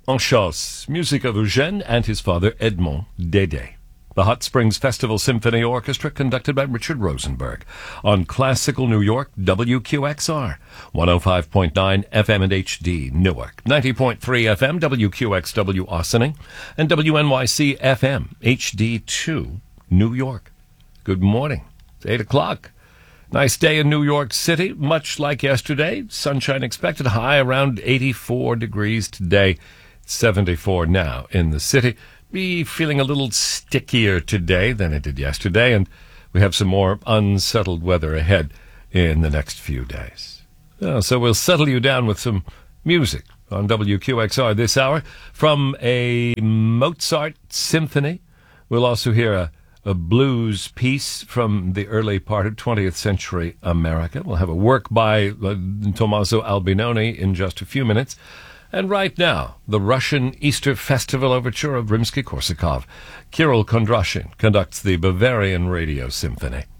En chasse, music of Eugène and his father Edmond Dédé. The Hot Springs Festival Symphony Orchestra, conducted by Richard Rosenberg, on Classical New York, WQXR, 105.9 FM and HD, Newark, 90.3 FM, WQXW, Ossining, and WNYC FM, HD2, New York. Good morning. It's 8 o'clock. Nice day in New York City, much like yesterday. Sunshine expected, high around 84 degrees today. 74 now in the city. Be feeling a little stickier today than it did yesterday, and we have some more unsettled weather ahead in the next few days. So we'll settle you down with some music on WQXR this hour from a Mozart symphony. We'll also hear a blues piece from the early part of 20th century America. We'll have a work by Tommaso Albinoni in just a few minutes. And right now, the Russian Easter Festival Overture of Rimsky-Korsakov. Kirill Kondrashin conducts the Bavarian Radio Symphony.